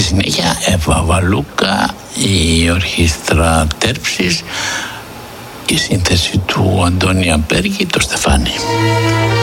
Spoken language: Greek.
Στη συνέχεια Εύα Βαλούκα, η ορχήστρα Τέρψης, η σύνθεση του Αντώνη Αμπέργη, το Στεφάνι.